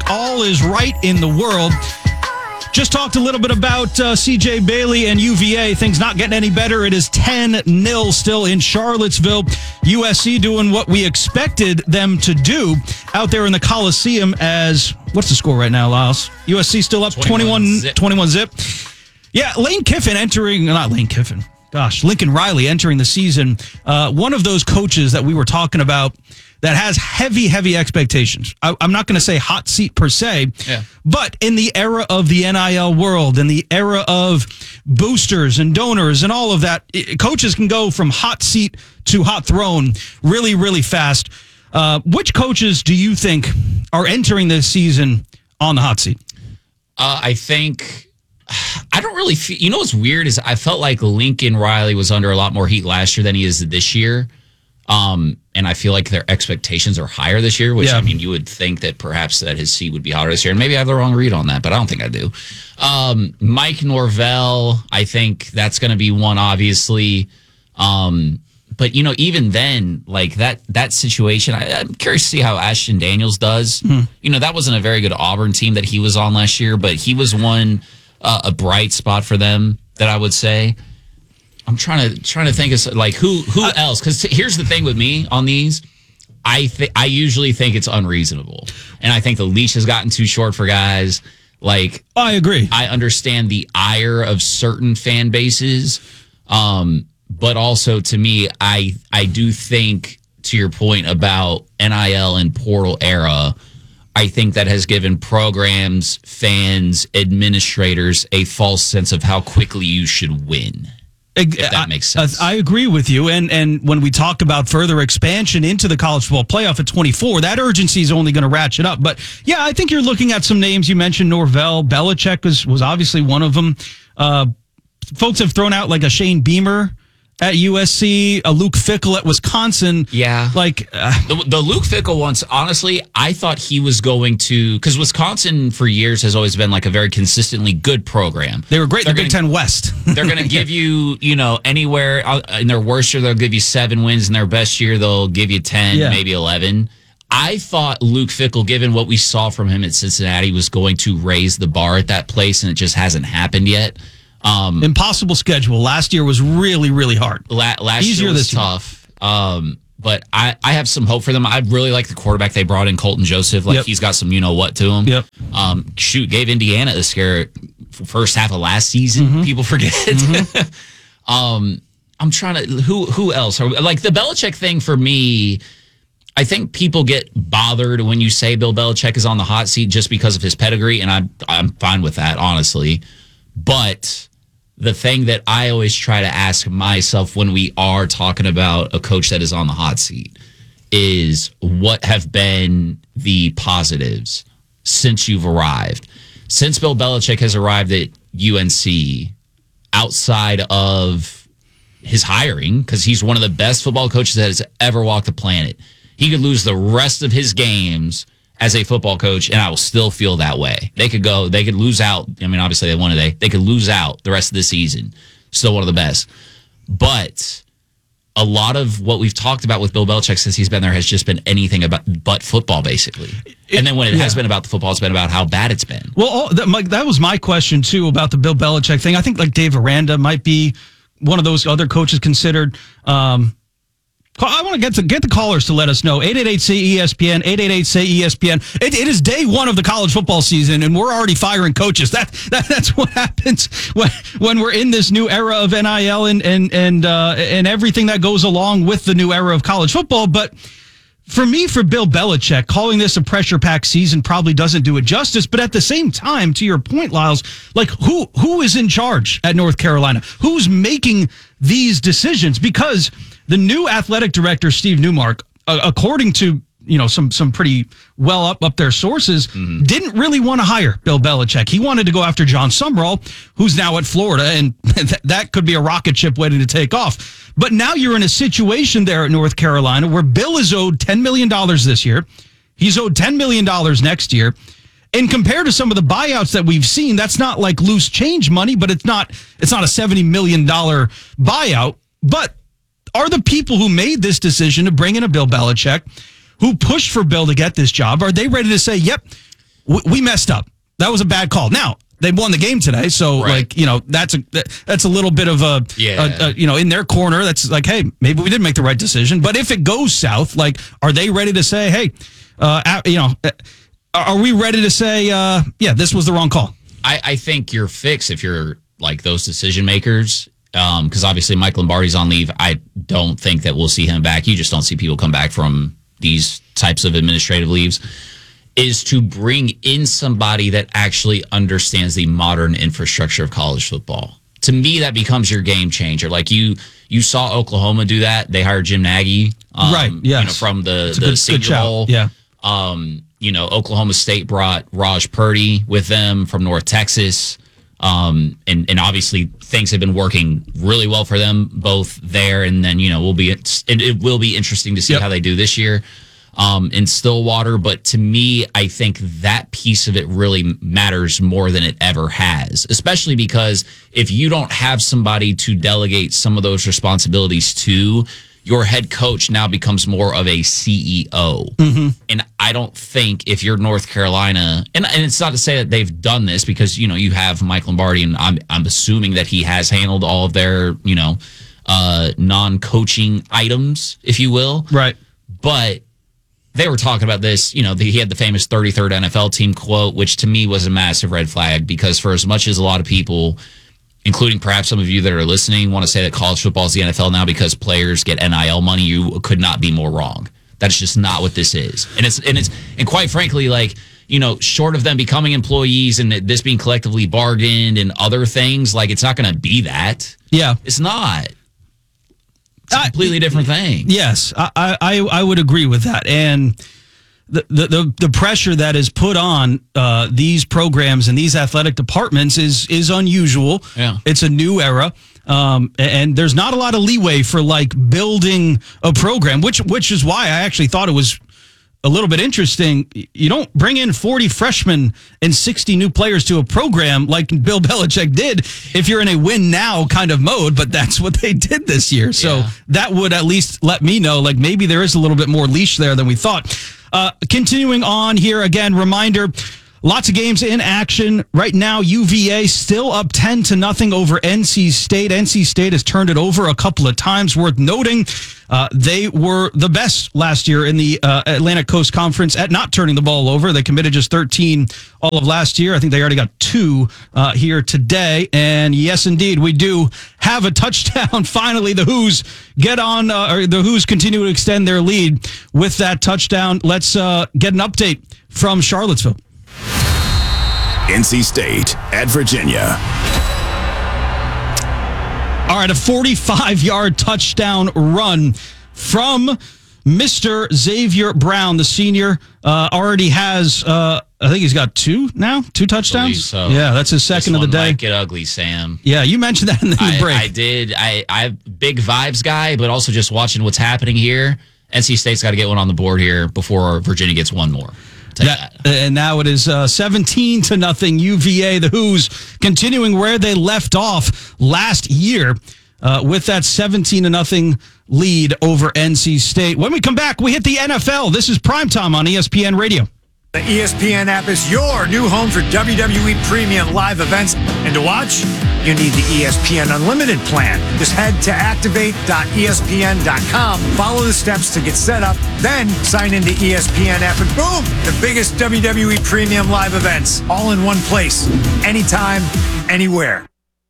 all is right in the world. Just talked a little bit about CJ Bailey and UVA. Things not getting any better. It is 10-0 still in Charlottesville. USC doing what we expected them to do out there in the Coliseum as, what's the score right now, Lyles? USC still up 21 zip. Yeah, Lincoln Riley entering the season. One of those coaches that we were talking about that has heavy expectations. I'm not going to say hot seat per se, but in the era of the NIL world, in the era of boosters and donors and all of that, coaches can go from hot seat to hot throne really fast. Which coaches do you think are entering this season on the hot seat? I think... I don't really feel... You know what's weird is I felt like Lincoln Riley was under a lot more heat last year than he is this year. And I feel like their expectations are higher this year, which, I mean, you would think that perhaps that his seat would be hotter this year. And maybe I have the wrong read on that, but I don't think I do. Mike Norvell, I think that's going to be one, obviously. But, you know, even then, like that situation, I'm curious to see how Ashton Daniels does. You know, that wasn't a very good Auburn team that he was on last year, but he was a bright spot for them that I would say. I'm trying to think of like who else, because here's the thing with me on these, I usually think it's unreasonable, and I think the leash has gotten too short for guys. Like, I agree. I understand the ire of certain fan bases, but also to me, I do think, to your point about NIL and portal era, I think that has given programs, fans, administrators a false sense of how quickly you should win. If that makes sense. I agree with you. And when we talk about further expansion into the college football playoff at 24, that urgency is only going to ratchet up. But yeah, I think you're looking at some names. You mentioned Norvell. Belichick was obviously one of them. Folks have thrown out like a Shane Beamer at USC, a Luke Fickell at Wisconsin. Yeah. Like the Luke Fickell ones, honestly, I thought he was going to, because Wisconsin for years has always been like a very consistently good program. They were great in the Big Ten West. They're going to give you, anywhere in their worst year, they'll give you 7 wins. In their best year, they'll give you 10, maybe 11. I thought Luke Fickell, given what we saw from him at Cincinnati, was going to raise the bar at that place, and it just hasn't happened yet. Impossible schedule. Last year was really hard. Last year was tough. But I have some hope for them. I really like the quarterback they brought in, Colton Joseph. He's got some what to him. Gave Indiana a scare first half of last season. People forget. I'm trying to who else? Like the Belichick thing for me, I think people get bothered when you say Bill Belichick is on the hot seat just because of his pedigree, and I'm fine with that, honestly. But the thing that I always try to ask myself when we are talking about a coach that is on the hot seat is, what have been the positives since you've arrived? Since Bill Belichick has arrived at UNC, outside of his hiring, because he's one of the best football coaches that has ever walked the planet, he could lose the rest of his games as a football coach, and I will still feel that way. They could lose out. I mean, obviously they won today. They could lose out the rest of the season. Still one of the best. But a lot of what we've talked about with Bill Belichick since he's been there has just been anything but football, basically. And then when it has been about the football, it's been about how bad it's been. Well, that was my question, too, about the Bill Belichick thing. I think like Dave Aranda might be one of those other coaches considered. I want to get the callers to let us know. 888-SAY-ESPN, 888-SAY-ESPN. It is day one of the college football season, and we're already firing coaches. That's what happens when we're in this new era of NIL and everything that goes along with the new era of college football. But for me, for Bill Belichick, calling this a pressure-packed season probably doesn't do it justice. But at the same time, to your point, Lyles, like who is in charge at North Carolina? Who's making these decisions? Because the new athletic director, Steve Newmark, according to some pretty well up there sources, didn't really want to hire Bill Belichick. He wanted to go after John Sumrall, who's now at Florida, and that could be a rocket ship waiting to take off. But now you're in a situation there at North Carolina where Bill is owed $10 million this year. He's owed $10 million next year. And compared to some of the buyouts that we've seen, that's not like loose change money, but it's not a $70 million buyout. But are the people who made this decision to bring in a Bill Belichick, who pushed for Bill to get this job, are they ready to say, yep, we messed up. That was a bad call. Now, they won the game today, so Right. that's a little bit of a in their corner. That's like, hey, maybe we did make the right decision. But if it goes south, like, are they ready to say, hey, are we ready to say, this was the wrong call? I think you're fixed if you're like those decision makers. Because obviously Mike Lombardi's on leave. I don't think that we'll see him back. You just don't see people come back from these types of administrative leaves. Is to bring in somebody that actually understands the modern infrastructure of college football. To me, that becomes your game changer. Like you saw Oklahoma do that. They hired Jim Nagy, right? Yes. From the Senior Bowl. Yeah. Oklahoma State brought Raj Purdy with them from North Texas. And obviously things have been working really well for them both there. And then, it will be interesting to see how they do this year. In Stillwater, but to me, I think that piece of it really matters more than it ever has, especially because if you don't have somebody to delegate some of those responsibilities to, your head coach now becomes more of a CEO. Mm-hmm. And I don't think if you're North Carolina, and it's not to say that they've done this because, you have Mike Lombardi, and I'm assuming that he has handled all of their, non-coaching items, if you will. Right. But they were talking about this, he had the famous 33rd NFL team quote, which to me was a massive red flag because for as much as a lot of people, including perhaps some of you that are listening, want to say that college football is the NFL now because players get NIL money, you could not be more wrong. That's just not what this is. And quite frankly, like, short of them becoming employees and this being collectively bargained and other things, like it's not going to be that. Yeah. It's not. It's a completely different thing. Yes, I would agree with that. And the pressure that is put on these programs and these athletic departments is unusual. Yeah. It's a new era. And there's not a lot of leeway for like building a program, which is why I actually thought it was a little bit interesting. You don't bring in 40 freshmen and 60 new players to a program like Bill Belichick did if you're in a win now kind of mode, but that's what they did this year. So that would at least let me know, like maybe there is a little bit more leash there than we thought. Continuing on here, again, reminder, lots of games in action right now. UVA still up 10-0 over NC State. NC State has turned it over a couple of times. Worth noting, they were the best last year in the Atlantic Coast Conference at not turning the ball over. They committed just 13 all of last year. I think they already got 2 here today. And yes, indeed, we do have a touchdown. Finally, the Hoos the Hoos continue to extend their lead with that touchdown. Let's get an update from Charlottesville. NC State at Virginia. All right, a 45-yard touchdown run from Mr. Xavier Brown, the senior. Already has, I think he's got 2 now, 2 touchdowns. So. Yeah, that's his second of the day. Might get ugly, Sam. Yeah, you mentioned that in the break. I did. I'm big vibes guy, but also just watching what's happening here. NC State's got to get one on the board here before Virginia gets one more. And now it is 17-0 UVA. The Hoos continuing where they left off last year with that 17-0 lead over NC State. When we come back, we hit the NFL. This is Primetime on ESPN Radio. The ESPN app is your new home for WWE Premium live events. And to watch, you need the ESPN Unlimited plan. Just head to activate.espn.com, follow the steps to get set up, then sign into ESPN app, and boom, the biggest WWE Premium live events, all in one place, anytime, anywhere.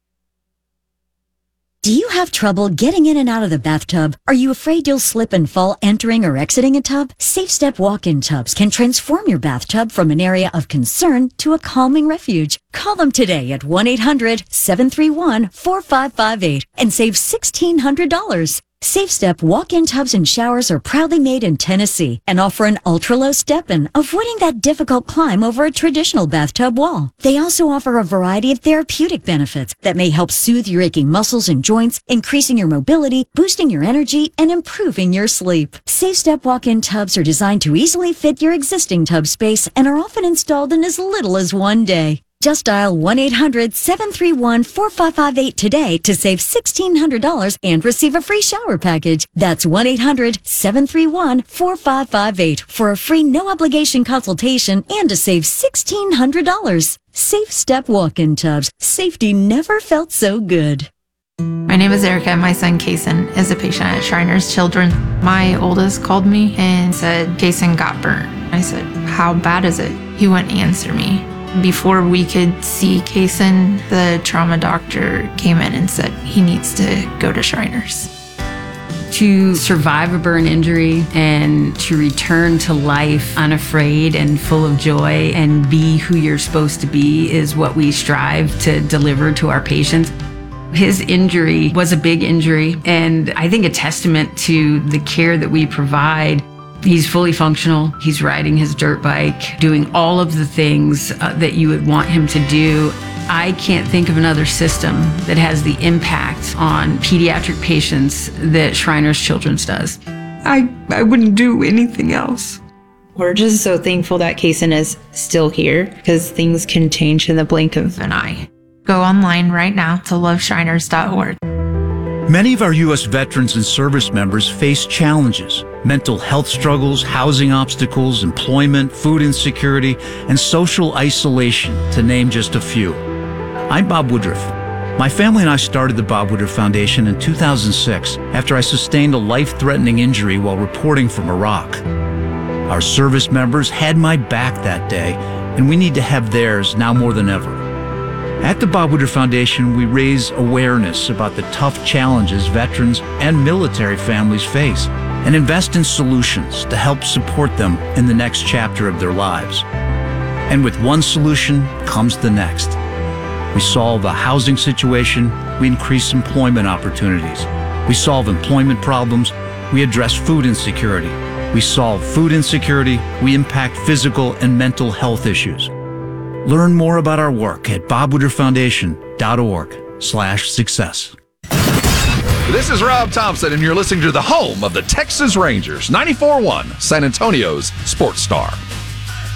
Do you have trouble getting in and out of the bathtub? Are you afraid you'll slip and fall entering or exiting a tub? Safe Step walk-in tubs can transform your bathtub from an area of concern to a calming refuge. Call them today at 1-800-731-4558 and save $1,600. Safe Step walk-in tubs and showers are proudly made in Tennessee and offer an ultra-low step-in, avoiding that difficult climb over a traditional bathtub wall. They also offer a variety of therapeutic benefits that may help soothe your aching muscles and joints, increasing your mobility, boosting your energy, and improving your sleep. Safe Step walk-in tubs are designed to easily fit your existing tub space and are often installed in as little as 1 day. Just dial 1-800-731-4558 today to save $1,600 and receive a free shower package. That's 1-800-731-4558 for a free no-obligation consultation and to save $1,600. Safe Step Walk-In Tubs. Safety never felt so good. My name is Erica. My son, Kason, is a patient at Shriners Children. My oldest called me and said, Kason got burnt. I said, how bad is it? He wouldn't answer me. Before we could see Kason, the trauma doctor came in and said he needs to go to Shriners. To survive a burn injury and to return to life unafraid and full of joy and be who you're supposed to be is what we strive to deliver to our patients. His injury was a big injury, and I think a testament to the care that we provide. He's fully functional. He's riding his dirt bike, doing all of the things that you would want him to do. I can't think of another system that has the impact on pediatric patients that Shriners Children's does. I wouldn't do anything else. We're just so thankful that Kason is still here because things can change in the blink of an eye. Go online right now to loveshriners.org. Many of our U.S. veterans and service members face challenges: mental health struggles, housing obstacles, employment, food insecurity, and social isolation, to name just a few. I'm Bob Woodruff. My family and I started the Bob Woodruff Foundation in 2006 after I sustained a life-threatening injury while reporting from Iraq. Our service members had my back that day, and we need to have theirs now more than ever. At the Bob Woodruff Foundation, we raise awareness about the tough challenges veterans and military families face and invest in solutions to help support them in the next chapter of their lives. And with one solution comes the next. We solve a housing situation, we increase employment opportunities. We solve employment problems, we address food insecurity. We solve food insecurity, we impact physical and mental health issues. Learn more about our work at bobwoodrufffoundation.org/success. This is Rob Thompson, and you're listening to the home of the Texas Rangers, 94.1, San Antonio's Sports Star.